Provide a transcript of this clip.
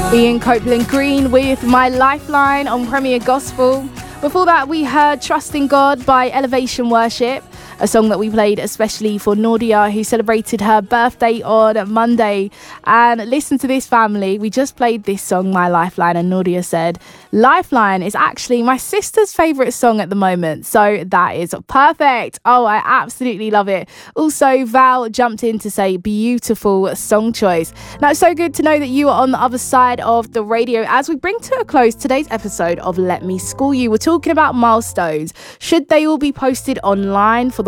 Ian Copeland Green with My Lifeline on Premier Gospel. Before that, we heard Trusting God by Elevation Worship, a song that we played especially for Nordia, who celebrated her birthday on Monday. And listen to this, family. We just played this song, My Lifeline, and Nordia said, Lifeline is actually my sister's favourite song at the moment. So that is perfect. Oh, I absolutely love it. Also, Val jumped in to say, beautiful song choice. Now, it's so good to know that you are on the other side of the radio. As we bring to a close today's episode of Let Me School You, we're talking about milestones. Should they all be posted online for the